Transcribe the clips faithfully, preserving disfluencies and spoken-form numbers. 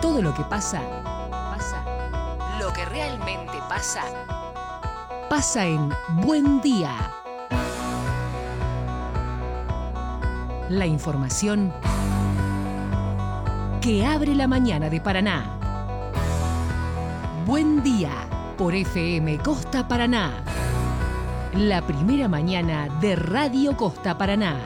todo lo que pasa, pasa, lo que realmente pasa, pasa en Buen Día. La información que abre la mañana de Paraná. Buen Día por F M Costa Paraná. La primera mañana de Radio Costa Paraná.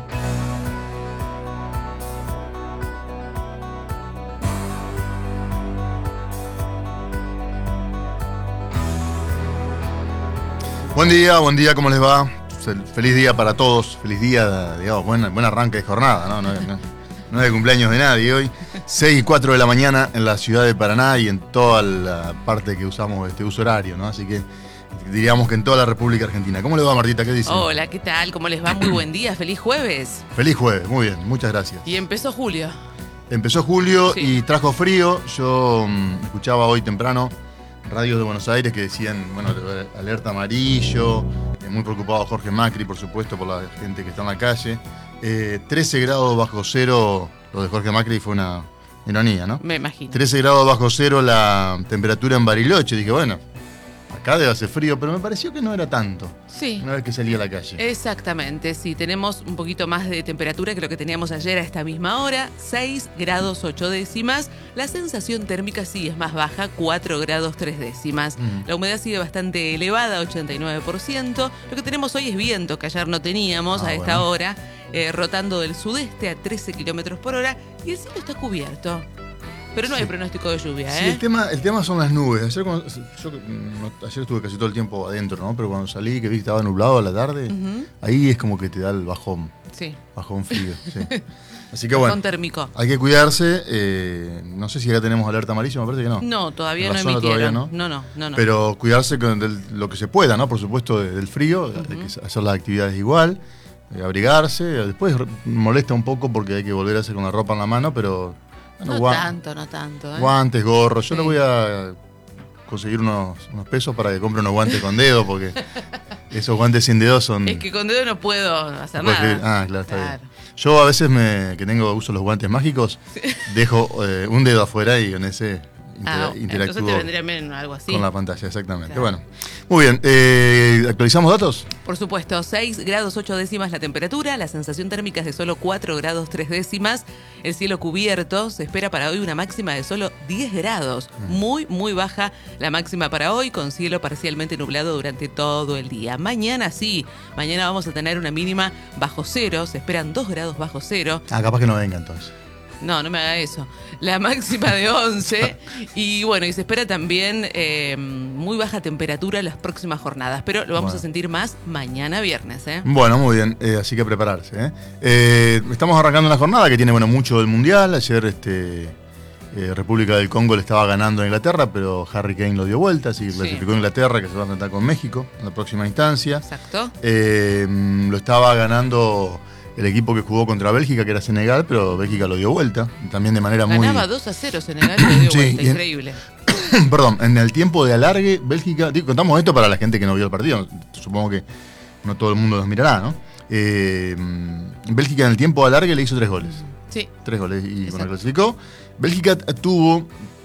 Buen día, buen día, ¿cómo les va? Feliz día para todos, feliz día, digamos, buen, buen arranque de jornada, ¿no? No, no, no es el cumpleaños de nadie hoy. seis y cuatro de la mañana en la ciudad de Paraná y en toda la parte que usamos este uso horario, ¿no? Así que diríamos que en toda la República Argentina. ¿Cómo le va, Martita? ¿Qué dice? Hola, ¿qué tal? ¿Cómo les va? Muy buen día, feliz jueves. Feliz jueves, muy bien, muchas gracias. Y empezó julio. Empezó julio Sí. y trajo frío. Yo um, escuchaba hoy temprano radios de Buenos Aires que decían, bueno, alerta amarillo, eh, muy preocupado Jorge Macri, por supuesto, por la gente que está en la calle. Eh, trece grados bajo cero, lo de Jorge Macri fue una ironía, ¿no? Me imagino. trece grados bajo cero la temperatura en Bariloche. Dije, bueno, acá debe hacer frío, pero me pareció que no era tanto Sí. una vez que salí a la calle. Exactamente, sí, tenemos un poquito más de temperatura que lo que teníamos ayer a esta misma hora, seis grados ocho décimas, la sensación térmica sí es más baja, cuatro grados tres décimas, Mm. la humedad sigue bastante elevada, ochenta y nueve por ciento, lo que tenemos hoy es viento, que ayer no teníamos Ah, a esta bueno. hora, eh, rotando del sudeste a trece kilómetros por hora, y el cielo está cubierto, pero no Sí. hay pronóstico de lluvia, Sí, ¿eh? el tema, el tema son las nubes. Ayer, cuando- yo no- ayer estuve casi todo el tiempo adentro, ¿no? Pero cuando salí, que vi que estaba nublado a la tarde, Ujú. ahí es como que te da el bajón, Sí, bajón frío. Sí. Así que bajón bueno, térmico. hay que cuidarse. eh, no sé si ya tenemos alerta amarilla, me parece que no. No, todavía En la no zona emitieron. todavía no. No, no, no, no. Pero cuidarse con del- lo que se pueda, ¿no? Por supuesto, de- del frío, de que hacer las actividades igual, eh, abrigarse. Después re- molesta un poco porque hay que volver a hacer con la ropa en la mano, pero... bueno, No gua- tanto, no tanto. ¿eh? Guantes, gorros. Yo Sí. le voy a conseguir unos, unos pesos para que compre unos guantes con dedo, porque esos guantes sin dedo son... Es que con dedo no puedo hacer no puedo nada. escribir. Ah, claro, está Claro. bien. Yo a veces me, que tengo uso los guantes mágicos, dejo eh, un dedo afuera y con ese inter- Ah, entonces interactúo te vendría bien algo así. con la pantalla, exactamente. Claro. Bueno, muy bien. Eh, ¿Actualizamos datos? Por supuesto, seis grados ocho décimas la temperatura, la sensación térmica es de solo cuatro grados tres décimas, el cielo cubierto, se espera para hoy una máxima de solo diez grados, muy, muy baja la máxima para hoy, con cielo parcialmente nublado durante todo el día. Mañana sí, mañana vamos a tener una mínima bajo cero, se esperan dos grados bajo cero. Ah, capaz que no venga entonces. No, no me haga eso. La máxima de once. Y bueno, y se espera también eh, muy baja temperatura en las próximas jornadas. Pero lo vamos Bueno. a sentir más mañana viernes, ¿eh? Bueno, muy bien, eh, así que prepararse. ¿eh? Eh, estamos arrancando una jornada que tiene bueno mucho del Mundial. Ayer este, eh, República del Congo le estaba ganando a Inglaterra, pero Harry Kane lo dio vuelta, así que Sí. clasificó a Inglaterra, que se va a enfrentar con México en la próxima instancia. Exacto. Eh, lo estaba ganando el equipo que jugó contra Bélgica, que era Senegal, pero Bélgica lo dio vuelta, también de manera muy... Ganaba dos a cero Senegal y le dio Sí, vuelta. y en- Increíble. Perdón, en el tiempo de alargue, Bélgica... Digo, contamos esto para la gente que no vio el partido, supongo que no todo el mundo los mirará, ¿no? Eh, Bélgica en el tiempo de alargue le hizo tres goles. Sí. Tres goles y bueno, Exacto. clasificó. Bélgica tuvo...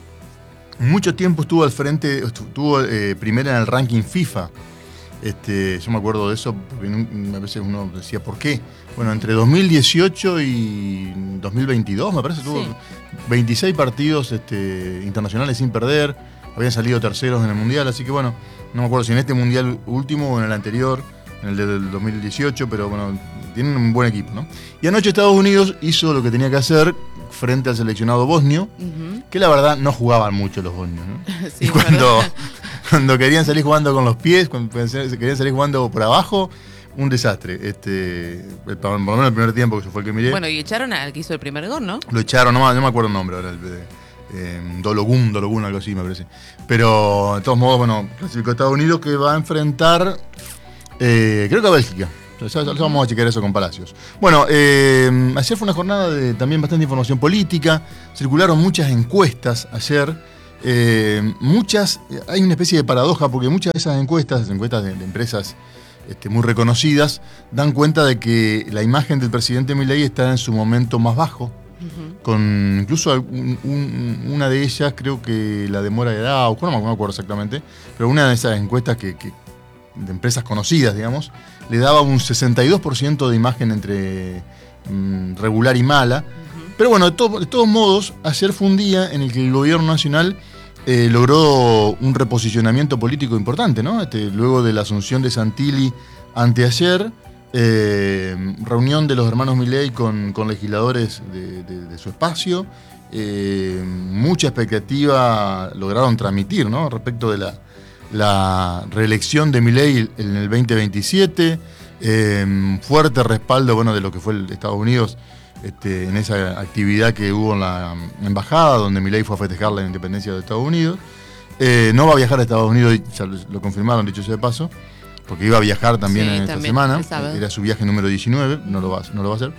Mucho tiempo estuvo al frente, estuvo eh, primera en el ranking FIFA. Este, yo me acuerdo de eso porque nun- a veces uno decía, ¿por qué? Bueno, entre dos mil dieciocho y dos mil veintidós, me parece, tuvo Sí. veintiséis partidos este, internacionales sin perder. Habían salido terceros en el Mundial, así que bueno, no me acuerdo si en este Mundial último o en el anterior, en el del dos mil dieciocho, pero bueno, tienen un buen equipo, ¿no? Y anoche Estados Unidos hizo lo que tenía que hacer frente al seleccionado bosnio, Ujú. que la verdad no jugaban mucho los bosnios, ¿no? Sí, y cuando, ¿verdad? cuando querían salir jugando con los pies, cuando querían salir jugando por abajo, un desastre. Este, el- por lo menos el primer tiempo, que fue el que miré, Bueno, y echaron al que hizo el primer gol, ¿no? lo echaron, no, me- no me acuerdo el nombre ahora, el, eh, Dologun, Dologun, algo así me parece. Pero de todos modos, bueno, clasificó a Estados Unidos, que va a enfrentar, eh, creo que a Bélgica. Ya, ya- ya vamos a chequear eso con Palacios. Bueno, eh, ayer fue una jornada de también bastante información política. Circularon muchas encuestas ayer. Eh, muchas, hay una especie de paradoja porque muchas de esas encuestas, encuestas de, de empresas este, muy reconocidas, dan cuenta de que la imagen del presidente Milei está en su momento más bajo uh-huh. con incluso un, un, una de ellas, creo que la de Mora de Araujo, no me acuerdo exactamente, pero una de esas encuestas que, que de empresas conocidas, digamos, le daba un sesenta y dos por ciento de imagen entre mm, regular y mala. Uh-huh. Pero bueno, de, to- de todos modos, ayer fue un día en el que el gobierno nacional eh, logró un reposicionamiento político importante, ¿no? Este, luego de la asunción de Santilli anteayer, eh, reunión de los hermanos Milei con, con legisladores de, de, de su espacio, eh, mucha expectativa lograron transmitir, ¿no? Respecto de la la reelección de Milei en el veinte veintisiete, eh, fuerte respaldo, bueno, de lo que fue el Estados Unidos este, en esa actividad que hubo en la embajada, donde Milei fue a festejar la independencia de Estados Unidos. Eh, no va a viajar a Estados Unidos, ya lo, lo confirmaron, dicho sea de paso, porque iba a viajar también sí, en esta semana, era su viaje número diecinueve, no lo va, no lo va a hacer.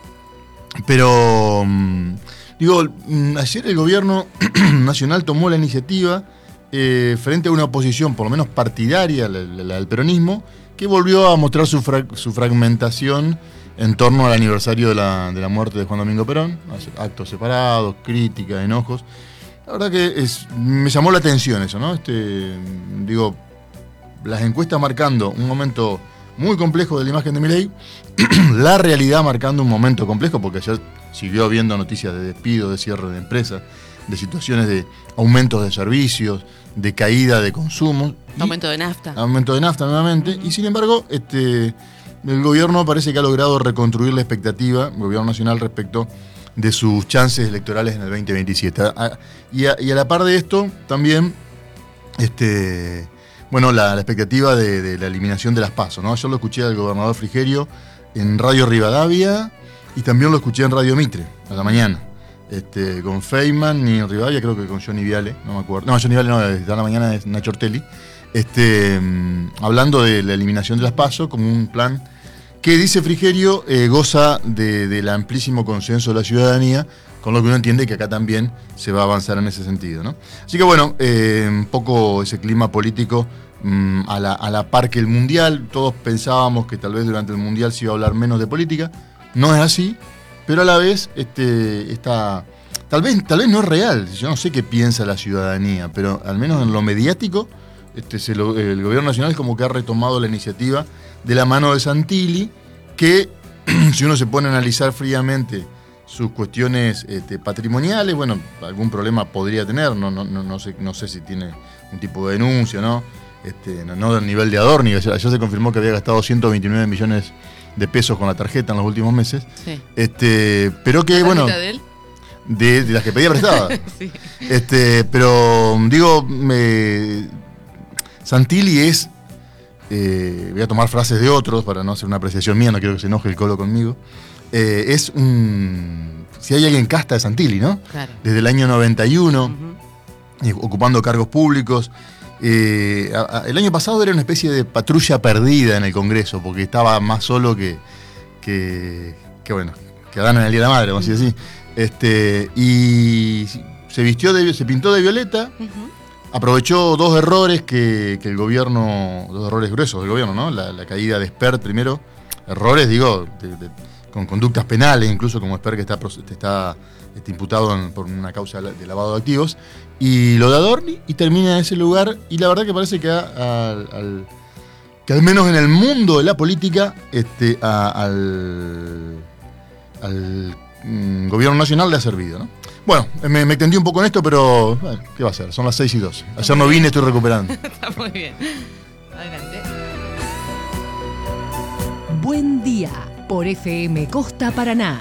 Pero, digo, ayer el gobierno nacional tomó la iniciativa Eh, frente a una oposición, por lo menos partidaria, la, la, la del peronismo, que volvió a mostrar su, fra- su fragmentación en torno al aniversario de la, de la muerte de Juan Domingo Perón, actos separados, críticas, enojos. La verdad que es, me llamó la atención eso, ¿no? Este, digo, las encuestas marcando un momento muy complejo de la imagen de Milei, la realidad marcando un momento complejo, porque ayer siguió habiendo noticias de despido, de cierre de empresas, de situaciones de aumentos de servicios, de caída de consumo. Aumento de nafta. Aumento de nafta nuevamente. Uh-huh. Y sin embargo, este, el gobierno parece que ha logrado reconstruir la expectativa, el gobierno nacional, respecto de sus chances electorales en el veinte veintisiete. A, y, a, y a la par de esto, también, este, bueno, la, la expectativa de, de la eliminación de las PASO, ¿no? Yo lo escuché al gobernador Frigerio en Radio Rivadavia y también lo escuché en Radio Mitre, a la mañana. Este, con Feynman y Rivadavia, creo que con Johnny Viale, no me acuerdo. No, Johnny Viale no, a la mañana es Nacho Ortelli. Este, hablando de la eliminación de las PASO como un plan que, dice Frigerio, eh, goza de, del amplísimo consenso de la ciudadanía, con lo que uno entiende que acá también se va a avanzar en ese sentido, ¿no? Así que bueno, eh, un poco ese clima político mmm, a, la, a la par que el Mundial. Todos pensábamos que tal vez durante el Mundial se iba a hablar menos de política. No es así. Pero a la vez, este, está, tal vez, tal vez no es real. Yo no sé qué piensa la ciudadanía, pero al menos en lo mediático, este, se lo, el gobierno nacional como que ha retomado la iniciativa de la mano de Santilli, que si uno se pone a analizar fríamente sus cuestiones este, patrimoniales, bueno, algún problema podría tener, no, no, no, no sé, no sé si tiene un tipo de denuncia, ¿no? Este, no, no del nivel de Adorni. Ayer se confirmó que había gastado ciento veintinueve millones de pesos con la tarjeta en los últimos meses. Sí. Este, pero que, bueno. De él? De, de las que pedía prestadas. Sí. Este, pero digo, me, Santilli es. Eh, voy a tomar frases de otros para no hacer una apreciación mía, no quiero que se enoje el Colo conmigo. Eh, es un. Si hay alguien casta de Santilli, ¿no? Claro. Desde el año noventa y uno, uh-huh. ocupando cargos públicos. Eh, a, a, el año pasado era una especie de patrulla perdida en el Congreso, porque estaba más solo que, que, que bueno, que Adán en el Día de la Madre, vamos a decir así. Este, y se vistió de, se pintó de violeta, uh-huh. aprovechó dos errores que, que el gobierno, dos errores gruesos del gobierno, ¿no? La, la caída de Espert primero, errores, digo, de, de, con conductas penales, incluso como Espert que está, está, está imputado en, por una causa de lavado de activos. Y lo de Adorni, y termina en ese lugar, y la verdad que parece que, a, a, al, que al menos en el mundo de la política, este, a, al, al mm, gobierno nacional le ha servido, ¿no? Bueno, me, me extendí un poco en esto, pero bueno, ¿qué va a ser? Son las seis y doce. Ayer no vine, estoy recuperando. Está muy bien. Adelante. Buen día, por F M Costa Paraná.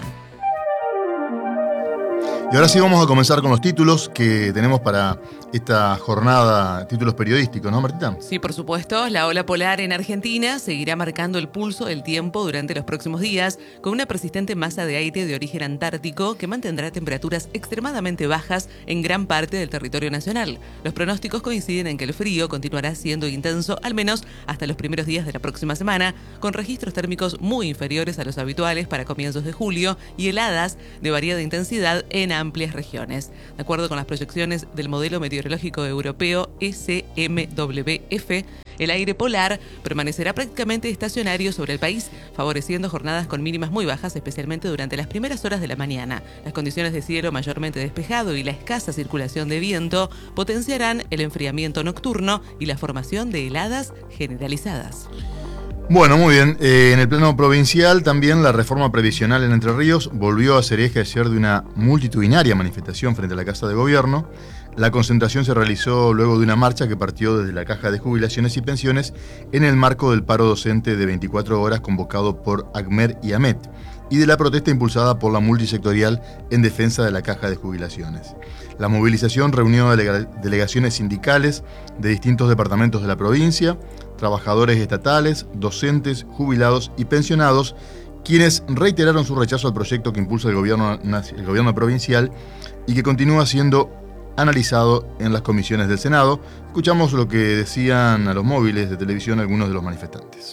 Y ahora sí vamos a comenzar con los títulos que tenemos para esta jornada, títulos periodísticos, ¿no, Martita? Sí, por supuesto. La ola polar en Argentina seguirá marcando el pulso del tiempo durante los próximos días, con una persistente masa de aire de origen antártico que mantendrá temperaturas extremadamente bajas en gran parte del territorio nacional. Los pronósticos coinciden en que el frío continuará siendo intenso al menos hasta los primeros días de la próxima semana, con registros térmicos muy inferiores a los habituales para comienzos de julio y heladas de variada intensidad en amplias regiones. De acuerdo con las proyecciones del modelo meteorológico europeo S M W F, el aire polar permanecerá prácticamente estacionario sobre el país, favoreciendo jornadas con mínimas muy bajas, especialmente durante las primeras horas de la mañana. Las condiciones de cielo mayormente despejado y la escasa circulación de viento potenciarán el enfriamiento nocturno y la formación de heladas generalizadas. Bueno, muy bien. Eh, en el plano provincial también la reforma previsional en Entre Ríos volvió a ser eje ayer de una multitudinaria manifestación frente a la Casa de Gobierno. La concentración se realizó luego de una marcha que partió desde la Caja de Jubilaciones y Pensiones en el marco del paro docente de veinticuatro horas convocado por ACMER y AMET y de la protesta impulsada por la multisectorial en defensa de la Caja de Jubilaciones. La movilización reunió delega- delegaciones sindicales de distintos departamentos de la provincia, trabajadores estatales, docentes, jubilados y pensionados, quienes reiteraron su rechazo al proyecto que impulsa el gobierno, el gobierno provincial y que continúa siendo analizado en las comisiones del Senado. Escuchamos lo que decían a los móviles de televisión algunos de los manifestantes.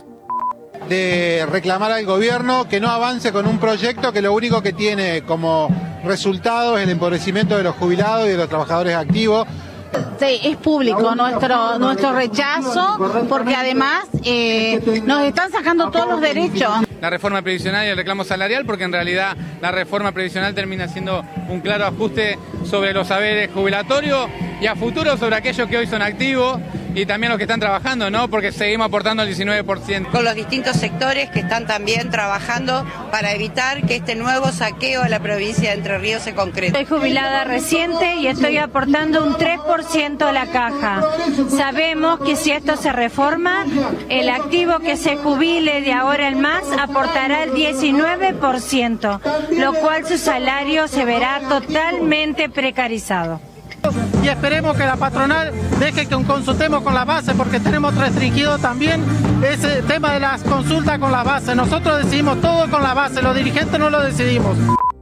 De reclamar al gobierno que no avance con un proyecto que lo único que tiene como resultado es el empobrecimiento de los jubilados y de los trabajadores activos. Sí, es público nuestro nuestro rechazo, porque además eh, nos están sacando todos los derechos. La reforma previsional y el reclamo salarial, porque en realidad la reforma previsional termina siendo un claro ajuste sobre los saberes jubilatorios y a futuro sobre aquellos que hoy son activos y también los que están trabajando, ¿no? Porque seguimos aportando el diecinueve por ciento. Con los distintos sectores que están también trabajando para evitar que este nuevo saqueo a la provincia de Entre Ríos se concrete. Soy jubilada reciente y estoy aportando un tres por ciento a la caja. Sabemos que si esto se reforma, el activo que se jubile de ahora en más aportará el diecinueve por ciento, lo cual su salario se verá totalmente precarizado. Y esperemos que la patronal deje que consultemos con la base, porque tenemos restringido también ese tema de las consultas con la base. Nosotros decidimos todo con la base, los dirigentes no lo decidimos.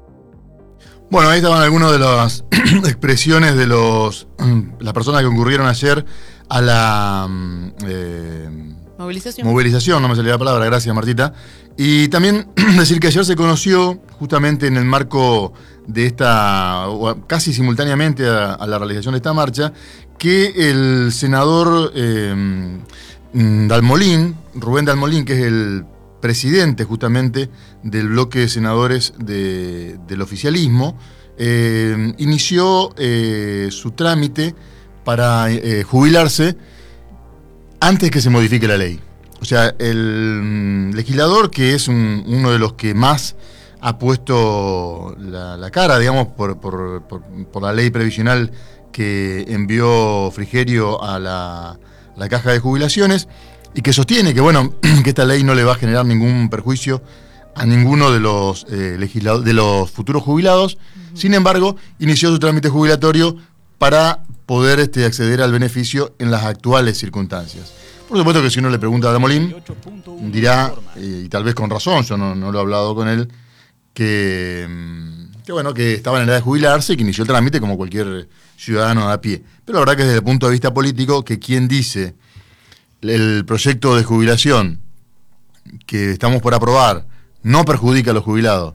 Bueno, ahí estaban algunas de las expresiones de los las personas que concurrieron ayer a la eh, movilización. Movilización, no me salía la palabra, gracias Martita. Y también decir que ayer se conoció, justamente en el marco de esta, o casi simultáneamente a, a la realización de esta marcha, que el senador eh, Dalmolín, Rubén Dalmolín, que es el presidente justamente del bloque de senadores de, del oficialismo, eh, inició eh, su trámite para eh, jubilarse antes que se modifique la ley. O sea, el legislador, que es un, uno de los que más ha puesto la, la cara, digamos, por, por, por, por la ley previsional que envió Frigerio a la, la Caja de Jubilaciones, y que sostiene que, bueno, que esta ley no le va a generar ningún perjuicio a ninguno de los, eh, legislado- de los futuros jubilados. Uh-huh. Sin embargo, inició su trámite jubilatorio para poder este, acceder al beneficio en las actuales circunstancias. Por supuesto que si uno le pregunta a Dalmolín, dirá, eh, y tal vez con razón, yo no, no lo he hablado con él, que, que bueno, que estaba en la edad de jubilarse y que inició el trámite como cualquier ciudadano de a pie. Pero la verdad que desde el punto de vista político, que quien dice el proyecto de jubilación que estamos por aprobar no perjudica a los jubilados,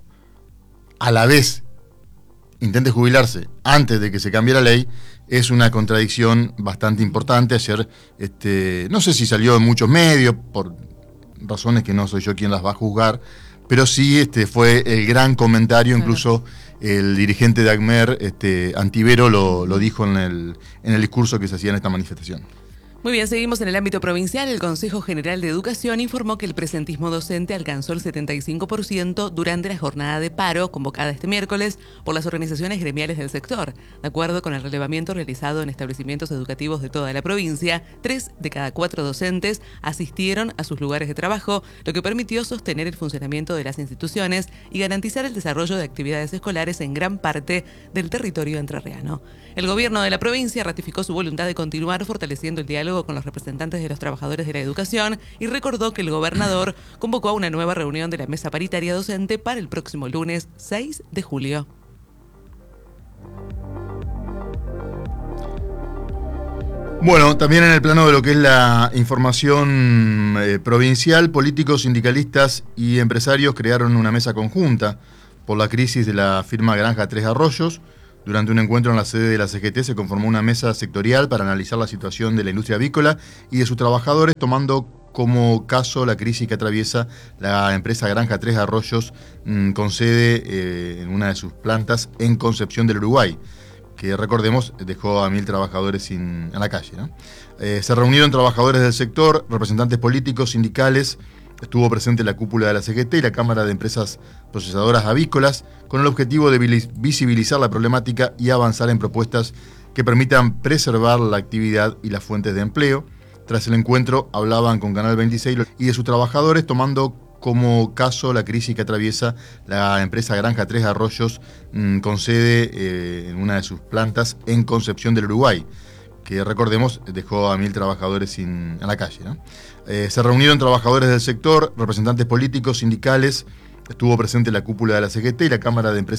a la vez intente jubilarse antes de que se cambie la ley, es una contradicción bastante importante. Ayer, este, no sé si salió en muchos medios, por razones que no soy yo quien las va a juzgar, pero sí este, fue el gran comentario, incluso el dirigente de ACMER, este, Antivero, lo, lo dijo en el, en el discurso que se hacía en esta manifestación. Muy bien, seguimos en el ámbito provincial. El Consejo General de Educación informó que el presentismo docente alcanzó el setenta y cinco por ciento durante la jornada de paro convocada este miércoles por las organizaciones gremiales del sector. De acuerdo con el relevamiento realizado en establecimientos educativos de toda la provincia, tres de cada cuatro docentes asistieron a sus lugares de trabajo, lo que permitió sostener el funcionamiento de las instituciones y garantizar el desarrollo de actividades escolares en gran parte del territorio entrerriano. El gobierno de la provincia ratificó su voluntad de continuar fortaleciendo el diálogo con los representantes de los trabajadores de la educación y recordó que el gobernador convocó a una nueva reunión de la mesa paritaria docente para el próximo lunes seis de julio. Bueno, también en el plano de lo que es la información eh, provincial, políticos, sindicalistas y empresarios crearon una mesa conjunta por la crisis de la firma Granja Tres Arroyos, Durante un encuentro en la sede de la C G T se conformó una mesa sectorial para analizar la situación de la industria avícola y de sus trabajadores, tomando como caso la crisis que atraviesa la empresa Granja Tres Arroyos, mmm, con sede eh, en una de sus plantas en Concepción del Uruguay, que recordemos dejó a mil trabajadores sin, en la calle, ¿no? Eh, se reunieron trabajadores del sector, representantes políticos, sindicales, estuvo presente la cúpula de la C G T y la Cámara de Empresas Procesadoras Avícolas, con el objetivo de visibilizar la problemática y avanzar en propuestas que permitan preservar la actividad y las fuentes de empleo. Tras el encuentro hablaban con Canal veintiséis y de sus trabajadores, tomando como caso la crisis que atraviesa la empresa Granja Tres Arroyos, mmm, con sede eh, en una de sus plantas en Concepción del Uruguay, que recordemos dejó a mil trabajadores sin, en la calle, ¿no? Eh, se reunieron trabajadores del sector, representantes políticos, sindicales, estuvo presente la cúpula de la C G T y la Cámara de Empresas